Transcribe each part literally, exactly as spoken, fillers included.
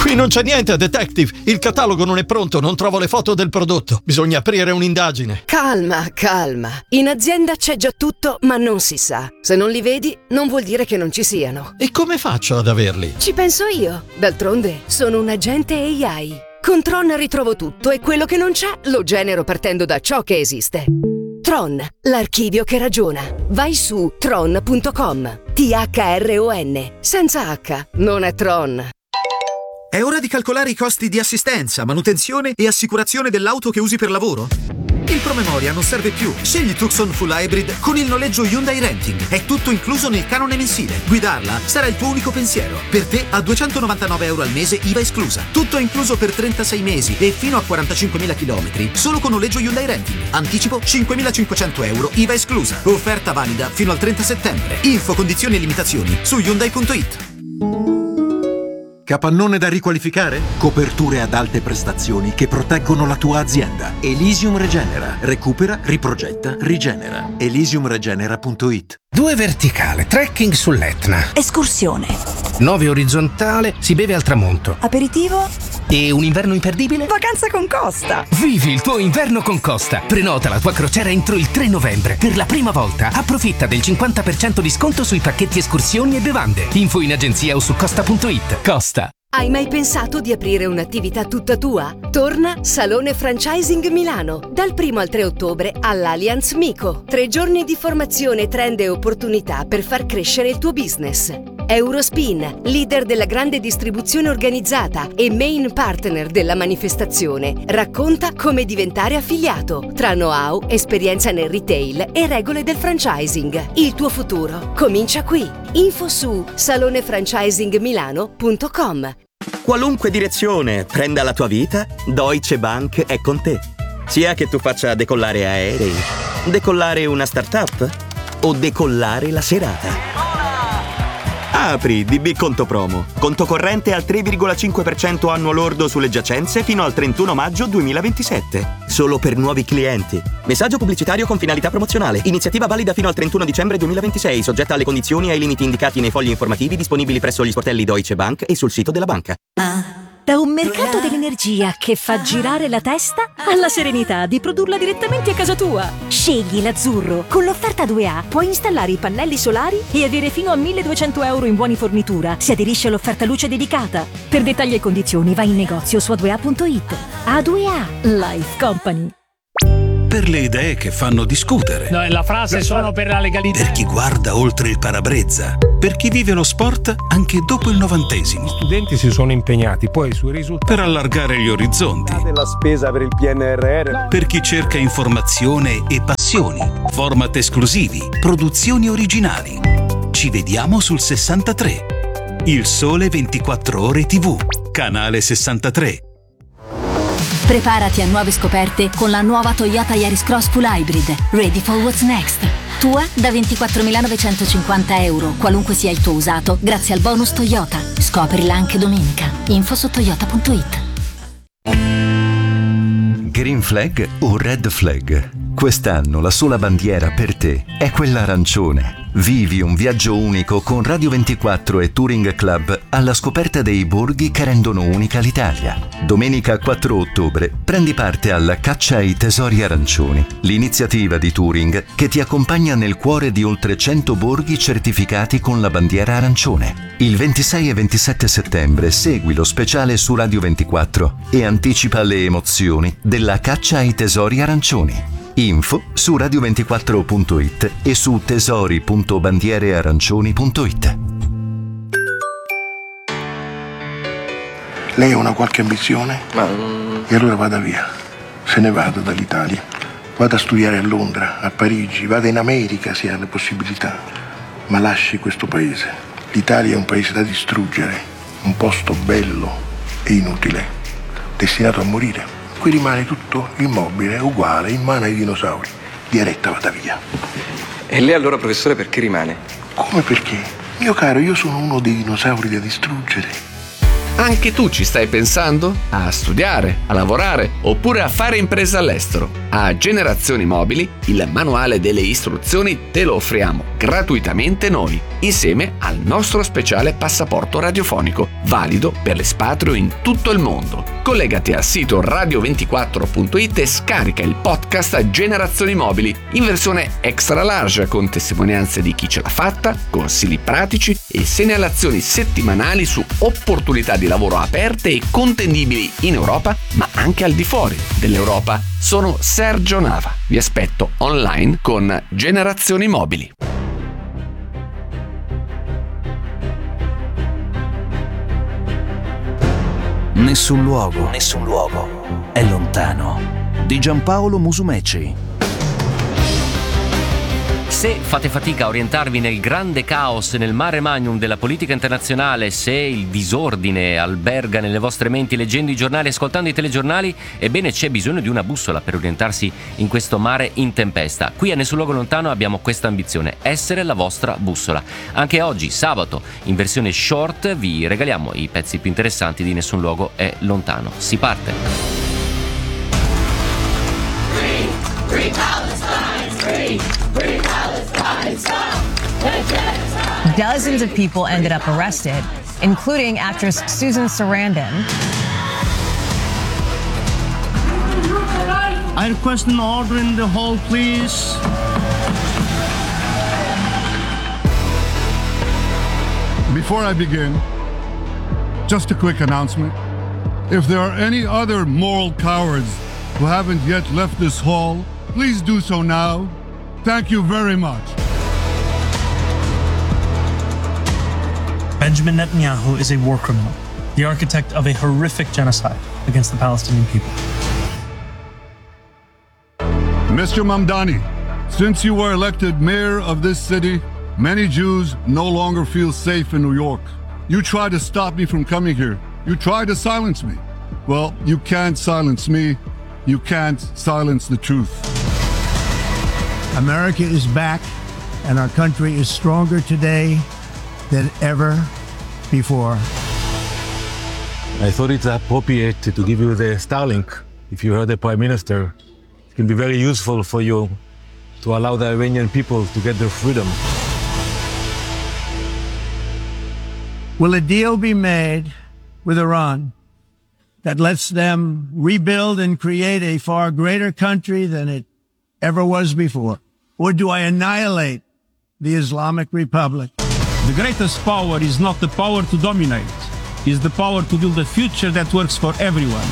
Qui non c'è niente, detective. Il catalogo non è pronto, non trovo le foto del prodotto. Bisogna aprire un'indagine. Calma, calma. In azienda c'è già tutto, ma non si sa. Se non li vedi, non vuol dire che non ci siano. E come faccio ad averli? Ci penso io. D'altronde, sono un agente A I. Con Tron ritrovo tutto e quello che non c'è lo genero partendo da ciò che esiste. Tron, l'archivio che ragiona. Vai su tron punto com. T H R O N. Senza H, non è Tron. È ora di calcolare i costi di assistenza, manutenzione e assicurazione dell'auto che usi per lavoro? Il promemoria non serve più. Scegli Tucson Full Hybrid con il noleggio Hyundai Renting. È tutto incluso nel canone mensile. Guidarla sarà il tuo unico pensiero. Per te a duecentonovantanove euro al mese I V A esclusa. Tutto incluso per trentasei mesi e fino a quarantacinquemila chilometri. Solo con noleggio Hyundai Renting. Anticipo cinquemilacinquecento euro I V A esclusa. Offerta valida fino al trenta settembre. Info, condizioni e limitazioni su Hyundai punto it. Capannone da riqualificare? Coperture ad alte prestazioni che proteggono la tua azienda. Elysium Regenera. Recupera, riprogetta, rigenera. elysium regenera punto it. Due verticale, trekking sull'Etna. Escursione. Nove orizzontale, si beve al tramonto. Aperitivo. E un inverno imperdibile? Vacanza con Costa. Vivi il tuo inverno con Costa. Prenota la tua crociera entro il tre novembre. Per la prima volta approfitta del cinquanta per cento di sconto sui pacchetti escursioni e bevande. Info in agenzia o su costa punto it. Costa. Hai mai pensato di aprire un'attività tutta tua? Torna Salone Franchising Milano dal primo al tre ottobre all'Allianz Mico. Tre giorni di formazione, trend e opportunità per far crescere il tuo business. Eurospin, leader della grande distribuzione organizzata e main partner della manifestazione, racconta come diventare affiliato tra know-how, esperienza nel retail e regole del franchising. Il tuo futuro comincia qui. Info su salone franchising milano punto com. Qualunque direzione prenda la tua vita, Deutsche Bank è con te. Sia che tu faccia decollare aerei, decollare una startup o decollare la serata. Apri D B Conto Promo. Conto corrente al tre virgola cinque per cento annuo lordo sulle giacenze fino al trentuno maggio duemilaventisette. Solo per nuovi clienti. Messaggio pubblicitario con finalità promozionale. Iniziativa valida fino al trentuno dicembre duemilaventisei, soggetta alle condizioni e ai limiti indicati nei fogli informativi disponibili presso gli sportelli Deutsche Bank e sul sito della banca. Ah. Da un mercato dell'energia che fa girare la testa alla serenità di produrla direttamente a casa tua. Scegli l'azzurro. Con l'offerta due A puoi installare i pannelli solari e avere fino a milleduecento euro in buoni fornitura. Si aderisce all'offerta luce dedicata. Per dettagli e condizioni vai in negozio su a due a punto it. A due A Life Company. Per le idee che fanno discutere. No, la frase sono per la legalità. Per chi guarda oltre il parabrezza. Per chi vive lo sport anche dopo il novantesimo. Gli studenti si sono impegnati, poi sui risultati. Per allargare gli orizzonti. La spesa per il P N R R. Per chi cerca informazione e passioni. Format esclusivi. Produzioni originali. Ci vediamo sul sessantatré. Il Sole ventiquattro Ore tivù. Canale sessantatré. Preparati a nuove scoperte con la nuova Toyota Yaris Cross Full Hybrid. Ready for what's next. Tua da ventiquattromilavenocentocinquanta euro, qualunque sia il tuo usato, grazie al bonus Toyota. Scoprila anche domenica. Info su toyota punto it. Green Flag o Red Flag? Quest'anno la sola bandiera per te è quella arancione. Vivi un viaggio unico con Radio ventiquattro e Touring Club alla scoperta dei borghi che rendono unica l'Italia. Domenica quattro ottobre prendi parte alla Caccia ai Tesori Arancioni, l'iniziativa di Touring che ti accompagna nel cuore di oltre cento borghi certificati con la bandiera arancione. Il ventisei e ventisette settembre segui lo speciale su Radio ventiquattro e anticipa le emozioni della Caccia ai Tesori Arancioni. Info su radio ventiquattro punto it e su tesori punto bandiere arancioni punto it. Lei ha una qualche ambizione? Ma... E allora vada via, se ne vada dall'Italia. Vada a studiare a Londra, a Parigi, vada in America se ha le possibilità. Ma lasci questo paese. L'Italia è un paese da distruggere, un posto bello e inutile, destinato a morire. Qui rimane tutto immobile, uguale, in mano ai dinosauri. Diaretta, vada via. E lei allora, professore, perché rimane? Come perché? Mio caro, io sono uno dei dinosauri da distruggere. Anche tu ci stai pensando? A studiare, a lavorare oppure a fare impresa all'estero? A Generazioni Mobili il manuale delle istruzioni te lo offriamo. gratuitamente noi, insieme al nostro speciale passaporto radiofonico, valido per l'espatrio in tutto il mondo. Collegati al sito radio ventiquattro punto it e scarica il podcast Generazioni Mobili in versione extra large, con testimonianze di chi ce l'ha fatta, consigli pratici e segnalazioni settimanali su opportunità di lavoro aperte e contendibili in Europa, ma anche al di fuori dell'Europa. Sono Sergio Nava. Vi aspetto online con Generazioni Mobili. Nessun luogo, nessun luogo è lontano. Di Giampaolo Musumeci. Se fate fatica a orientarvi nel grande caos, nel mare magnum della politica internazionale, se il disordine alberga nelle vostre menti leggendo i giornali e ascoltando i telegiornali, ebbene c'è bisogno di una bussola per orientarsi in questo mare in tempesta. Qui a Nessun Luogo Lontano abbiamo questa ambizione: essere la vostra bussola. Anche oggi, sabato, in versione short, vi regaliamo i pezzi più interessanti di Nessun Luogo è Lontano. Si parte! Free, free Palestine, free, free Palestine, stop the genocide. Dozens of people ended up arrested, including actress Susan Sarandon. I request an order in the hall, please. Before I begin, just a quick announcement. If there are any other moral cowards who haven't yet left this hall, please do so now. Thank you very much. Benjamin Netanyahu is a war criminal, the architect of a horrific genocide against the Palestinian people. Mister Mamdani, since you were elected mayor of this city, many Jews no longer feel safe in New York. You try to stop me from coming here. You try to silence me. Well, you can't silence me. You can't silence the truth. America is back, and our country is stronger today than ever before. I thought it's appropriate to give you the Starlink. If you heard the Prime Minister, it can be very useful for you to allow the Iranian people to get their freedom. Will a deal be made with Iran that lets them rebuild and create a far greater country than it ever was before? Or do I annihilate the Islamic Republic? The greatest power is not the power to dominate, it's the power to build a future that works for everyone.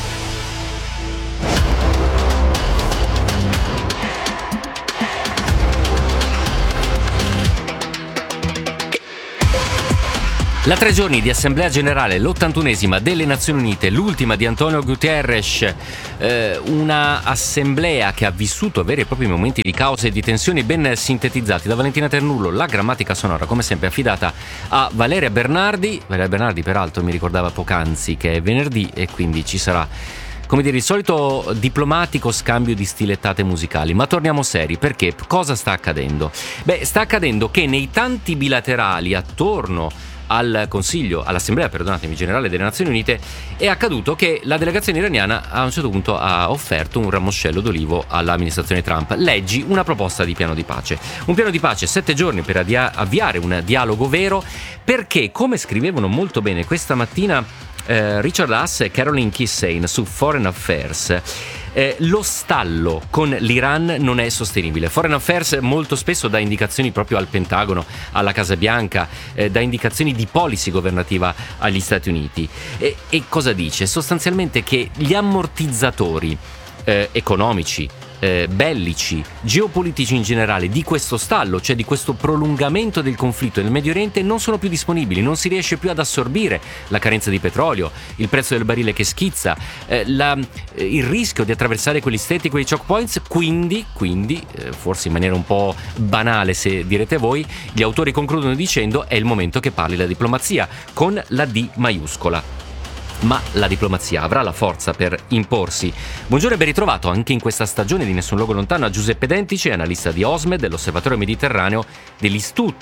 La tre giorni di Assemblea Generale, l'ottantunesima delle Nazioni Unite, l'ultima di Antonio Guterres, eh, una assemblea che ha vissuto veri e propri momenti di caos e di tensioni ben sintetizzati da Valentina Ternullo. La grammatica sonora, come sempre, affidata a Valeria Bernardi. Valeria Bernardi, peraltro, mi ricordava poc'anzi che è venerdì e quindi ci sarà, come dire, il solito diplomatico scambio di stilettate musicali. Ma torniamo seri, perché cosa sta accadendo? Beh, sta accadendo che nei tanti bilaterali attorno al Consiglio, all'Assemblea, perdonatemi, Generale delle Nazioni Unite, è accaduto che la delegazione iraniana a un certo punto ha offerto un ramoscello d'olivo all'amministrazione Trump. Leggi una proposta di piano di pace. Un piano di pace, sette giorni per avvia- avviare un dialogo vero, perché, come scrivevano molto bene questa mattina eh, Richard Haas e Caroline Kissane su Foreign Affairs, Eh, lo stallo con l'Iran non è sostenibile. Foreign Affairs molto spesso dà indicazioni proprio al Pentagono, alla Casa Bianca, eh, dà indicazioni di policy governativa agli Stati Uniti. E, e cosa dice? Sostanzialmente che gli ammortizzatori eh, economici, eh, bellici, geopolitici in generale di questo stallo, cioè di questo prolungamento del conflitto nel Medio Oriente, non sono più disponibili, non si riesce più ad assorbire la carenza di petrolio, il prezzo del barile che schizza, eh, la, eh, il rischio di attraversare quegli stretti, quei choke points. Quindi, quindi eh, forse in maniera un po' banale, se direte voi, gli autori concludono dicendo: è il momento che parli la diplomazia, con la D maiuscola. Ma la diplomazia avrà la forza per imporsi? Buongiorno e ben ritrovato anche in questa stagione di Nessun Luogo Lontano a Giuseppe Dentici, analista di OSMED, dell'Osservatorio Mediterraneo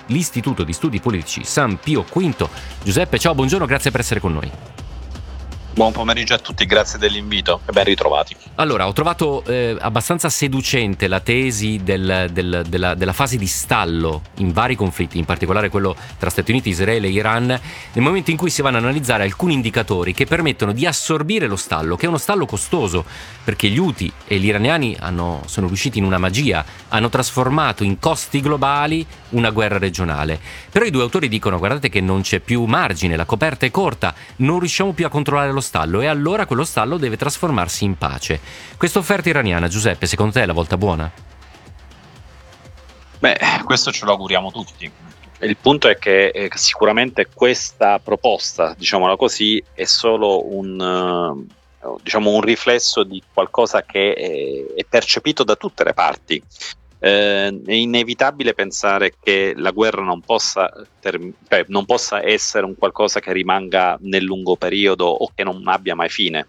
dell'Istituto di Studi Politici San Pio V. Giuseppe, ciao, buongiorno, grazie per essere con noi. Buon pomeriggio a tutti, grazie dell'invito e ben ritrovati. Allora, ho trovato eh, abbastanza seducente la tesi del, del, della, della fase di stallo in vari conflitti, in particolare quello tra Stati Uniti, Israele e Iran, nel momento in cui si vanno ad analizzare alcuni indicatori che permettono di assorbire lo stallo, che è uno stallo costoso, perché gli Houthi e gli iraniani hanno, sono riusciti in una magia, hanno trasformato in costi globali una guerra regionale. Però i due autori dicono: guardate che non c'è più margine, la coperta è corta, non riusciamo più a controllare lo stallo, e allora quello stallo deve trasformarsi in pace. Questa offerta iraniana, Giuseppe, secondo te è la volta buona? Beh, questo ce lo auguriamo tutti. Il punto è che eh, sicuramente questa proposta, diciamola così, è solo un, uh, diciamo un riflesso di qualcosa che è, è percepito da tutte le parti. Eh, è inevitabile pensare che la guerra non possa, term- cioè, non possa essere un qualcosa che rimanga nel lungo periodo o che non abbia mai fine.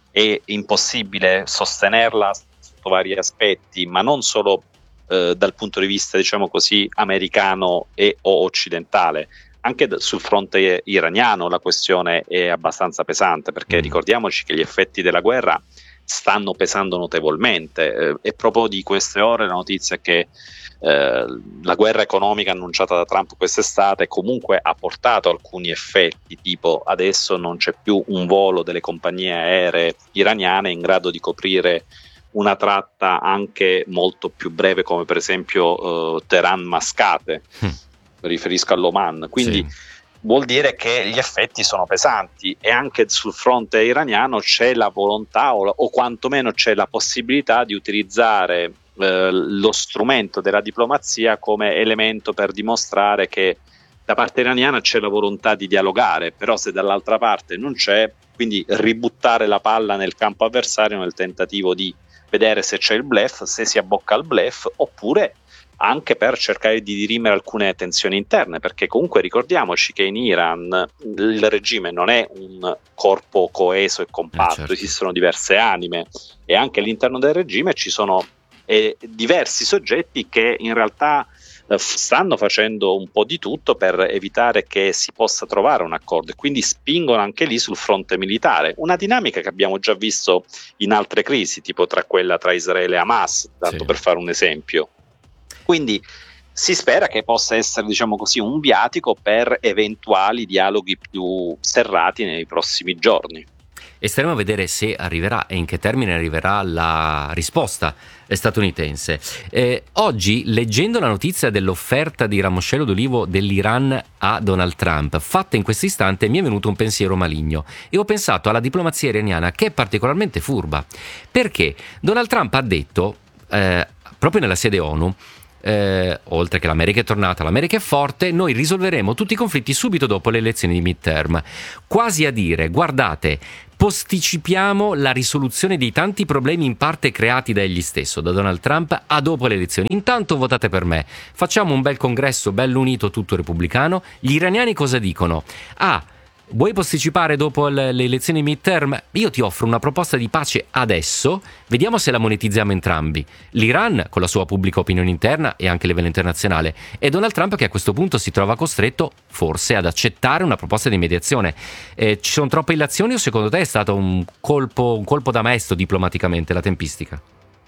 È impossibile sostenerla sotto vari aspetti, ma non solo eh, dal punto di vista, diciamo così, americano e o occidentale. Anche d- sul fronte iraniano la questione è abbastanza pesante, perché ricordiamoci che gli effetti della guerra stanno pesando notevolmente. Eh, è proprio di queste ore la notizia che eh, la guerra economica annunciata da Trump quest'estate comunque ha portato alcuni effetti, tipo adesso non c'è più un volo delle compagnie aeree iraniane in grado di coprire una tratta anche molto più breve, come per esempio eh, Teheran-Mascate, mm. mi riferisco all'Oman, quindi sì. Vuol dire che gli effetti sono pesanti, e anche sul fronte iraniano c'è la volontà o, o quantomeno c'è la possibilità di utilizzare eh, lo strumento della diplomazia come elemento per dimostrare che da parte iraniana c'è la volontà di dialogare, però se dall'altra parte non c'è, quindi ributtare la palla nel campo avversario nel tentativo di vedere se c'è il bluff, se si abbocca il bluff, oppure anche per cercare di dirimere alcune tensioni interne, perché comunque ricordiamoci che in Iran il regime non è un corpo coeso e compatto, eh certo. Esistono diverse anime, e anche all'interno del regime ci sono eh, diversi soggetti che in realtà eh, stanno facendo un po' di tutto per evitare che si possa trovare un accordo, e quindi spingono anche lì sul fronte militare, una dinamica che abbiamo già visto in altre crisi, tipo tra quella tra Israele e Hamas, tanto sì. per fare un esempio. Quindi si spera che possa essere, diciamo così, un viatico per eventuali dialoghi più serrati nei prossimi giorni. E staremo a vedere se arriverà e in che termine arriverà la risposta statunitense. Eh, oggi, leggendo la notizia dell'offerta di ramoscello d'olivo dell'Iran a Donald Trump, fatta in questo istante, mi è venuto un pensiero maligno e ho pensato alla diplomazia iraniana, che è particolarmente furba, perché Donald Trump ha detto, eh, proprio nella sede ONU, Eh, oltre che l'America è tornata, l'America è forte, noi risolveremo tutti i conflitti subito dopo le elezioni di midterm, quasi a dire: guardate, posticipiamo la risoluzione di tanti problemi in parte creati da egli stesso, da Donald Trump, a dopo le elezioni. Intanto votate per me, facciamo un bel congresso bello unito tutto repubblicano. Gli iraniani cosa dicono? Ah, vuoi posticipare dopo le elezioni midterm? Io ti offro una proposta di pace adesso, vediamo se la monetizziamo entrambi. L'Iran con la sua pubblica opinione interna e anche a livello internazionale, e Donald Trump che a questo punto si trova costretto forse ad accettare una proposta di mediazione. Eh, ci sono troppe illazioni, o secondo te è stato un colpo, un colpo da maestro diplomaticamente la tempistica?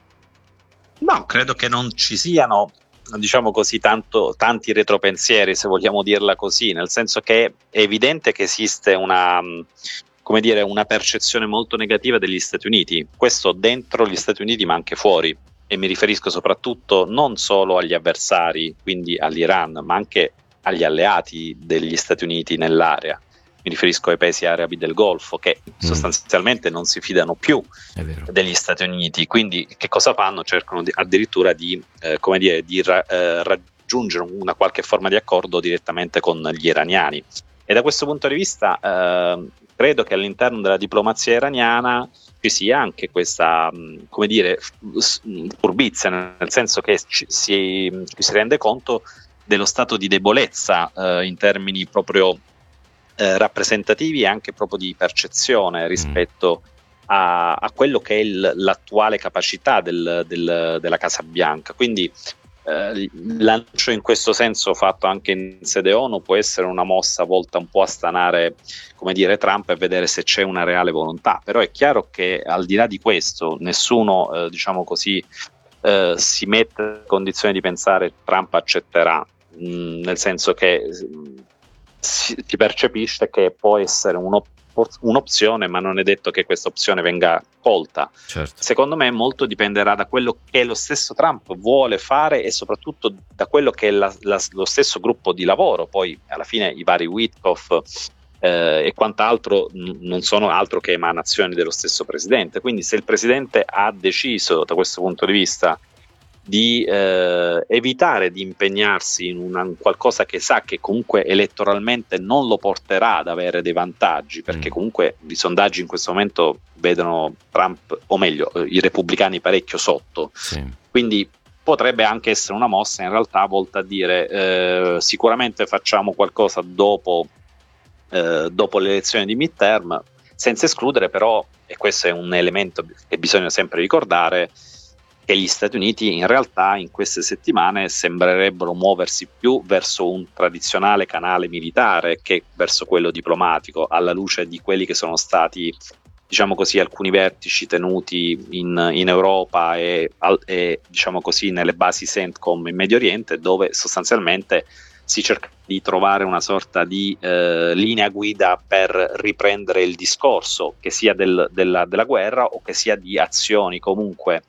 No, credo che non ci siano, diciamo così, tanto, tanti retropensieri, se vogliamo dirla così, nel senso che è evidente che esiste una, come dire, una percezione molto negativa degli Stati Uniti, questo dentro gli Stati Uniti ma anche fuori, e mi riferisco soprattutto non solo agli avversari, quindi all'Iran, ma anche agli alleati degli Stati Uniti nell'area. Mi riferisco ai paesi arabi del Golfo, che mm. sostanzialmente non si fidano più degli Stati Uniti, quindi che cosa fanno? Cercano di, addirittura di, eh, come dire, di ra, eh, raggiungere una qualche forma di accordo direttamente con gli iraniani. E da questo punto di vista eh, credo che all'interno della diplomazia iraniana ci sia anche questa, come dire, furbizia, nel senso che ci si, ci si rende conto dello stato di debolezza eh, in termini proprio Eh, rappresentativi e anche proprio di percezione rispetto a, a quello che è il, l'attuale capacità del, del, della Casa Bianca. Quindi Eh, il lancio in questo senso fatto anche in sede ONU può essere una mossa volta un po' a stanare, come dire, Trump e vedere se c'è una reale volontà, però è chiaro che al di là di questo nessuno eh, diciamo così eh, si mette in condizione di pensare Trump accetterà, mh, nel senso che mh, si, si percepisce che può essere un'op- un'opzione, ma non è detto che questa opzione venga colta. Certo. Secondo me molto dipenderà da quello che lo stesso Trump vuole fare e soprattutto da quello che è la, la, lo stesso gruppo di lavoro. Poi alla fine i vari Witkoff eh, e quant'altro n- non sono altro che emanazioni dello stesso presidente, quindi se il presidente ha deciso da questo punto di vista di eh, evitare di impegnarsi in una, qualcosa che sa che comunque elettoralmente non lo porterà ad avere dei vantaggi, perché mm. comunque i sondaggi in questo momento vedono Trump, o meglio eh, i repubblicani parecchio sotto, sì. Quindi potrebbe anche essere una mossa in realtà volta a dire eh, sicuramente facciamo qualcosa dopo, eh, dopo le elezioni di midterm, senza escludere però, e questo è un elemento che bisogna sempre ricordare, che gli Stati Uniti in realtà in queste settimane sembrerebbero muoversi più verso un tradizionale canale militare che verso quello diplomatico, alla luce di quelli che sono stati, diciamo così, alcuni vertici tenuti in, in Europa e, e diciamo così nelle basi CENTCOM in Medio Oriente, dove sostanzialmente si cerca di trovare una sorta di eh, linea guida per riprendere il discorso, che sia del, della, della guerra o che sia di azioni comunque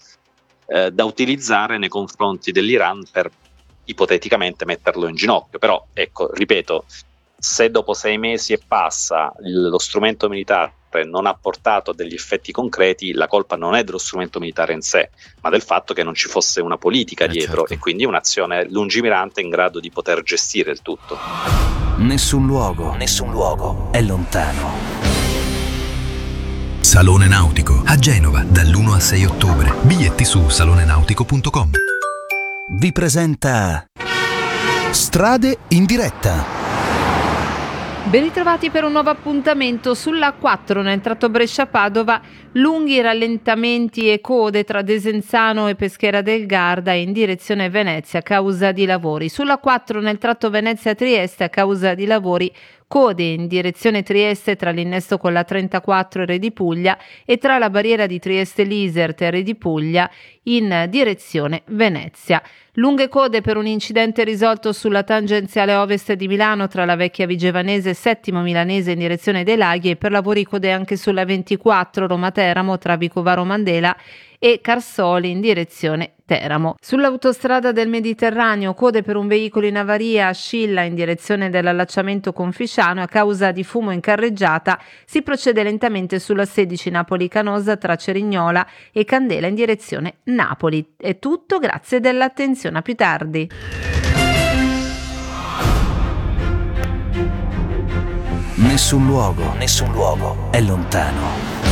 da utilizzare nei confronti dell'Iran per ipoteticamente metterlo in ginocchio. Però ecco, ripeto, se dopo sei mesi e passa il, lo strumento militare non ha portato degli effetti concreti, la colpa non è dello strumento militare in sé, ma del fatto che non ci fosse una politica eh dietro, certo. E quindi un'azione lungimirante in grado di poter gestire il tutto. Nessun luogo, nessun luogo è lontano. Salone Nautico a Genova dall'uno al sei ottobre. Biglietti su salone nautico punto com. Vi presenta Strade in diretta. Ben ritrovati per un nuovo appuntamento sulla quattro nel tratto Brescia-Padova. Lunghi rallentamenti e code tra Desenzano e Peschiera del Garda in direzione Venezia a causa di lavori. Sulla quattro nel tratto Venezia-Trieste a causa di lavori, code in direzione Trieste tra l'innesto con la trentaquattro e Re di Puglia e tra la barriera di Trieste-Lisert e Re di Puglia in direzione Venezia. Lunghe code per un incidente risolto sulla tangenziale ovest di Milano tra la vecchia Vigevanese e Settimo Milanese in direzione dei Laghi, e per lavori code anche sulla ventiquattro Roma-Teramo tra Vicovaro Mandela e Carsoli in direzione Teramo. Sull'autostrada del Mediterraneo code per un veicolo in avaria a Scilla in direzione dell'allacciamento con Fisciano, a causa di fumo in carreggiata si procede lentamente sulla sedici Napoli-Canosa tra Cerignola e Candela in direzione Napoli. È tutto, grazie dell'attenzione, a più tardi. Nessun luogo, nessun luogo è lontano.